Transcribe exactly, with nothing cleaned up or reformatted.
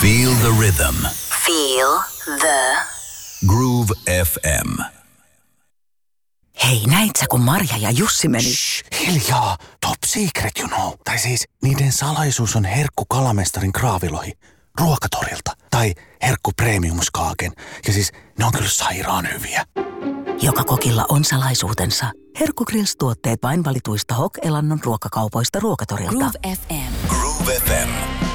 Feel the rhythm. Feel the Groove F M. Hei, näit sä, kun Marja ja Jussi meni? Shh, hiljaa. Top secret, you know. Tai siis, niiden salaisuus on herkku kalamestarin kraavilohi ruokatorilta. Tai herkku premiumskaaken. Ja siis, ne on kyllä sairaan hyviä. Joka kokilla on salaisuutensa. Herkku Grills-tuotteet vain valituista Hok-elannon ruokakaupoista ruokatorilta. Groove F M. Groove F M.